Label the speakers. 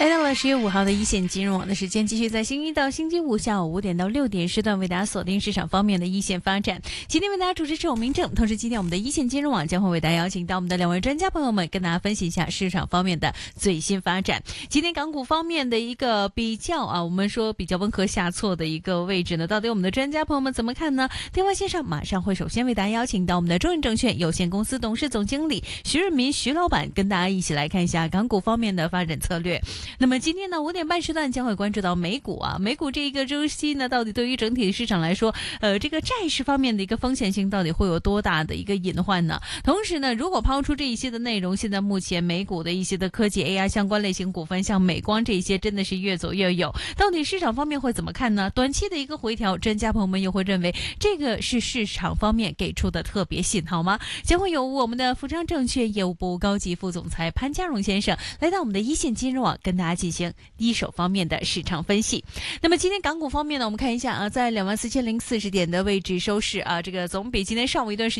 Speaker 1: 来到了10月5号的一线金融网的时间，继续在星期一到星期五下午5点到6点时段为大家锁定市场方面的一线发展。今天为大家主持是我明正，同时今天我们的一线金融网将会为大家邀请到我们的2位专家朋友们，跟大家分析一下市场方面的最新发展。今天港股方面的一个比较我们说比较温和下挫的一个位置呢，到底我们的专家朋友们怎么看呢？电话线上马上会首先为大家邀请到我们的中信证券有限公司董事总经理徐润民徐老板，跟大家一起来看一下港股方面的发展策略。那么今天呢5点半时段将会关注到美股美股这一个周期呢，到底对于整体的市场来说，这个债市方面的一个风险性到底会有多大的一个隐患呢？同时呢，如果抛出这一些的内容，现在目前美股的一些的科技 AI 相关类型股份，像美光这一些真的是越走越有，到底市场方面会怎么看呢？短期的一个回调，专家朋友们又会认为这个是市场方面给出的特别信号吗？将会有我们的富昌证券业务部高级副总裁潘家荣先生来到我们的一线金融网，跟大家进行一手方面的市场分析。那么今天港股方面呢，我们看一下在24,040点的位置收市这个总比今天上午一段时间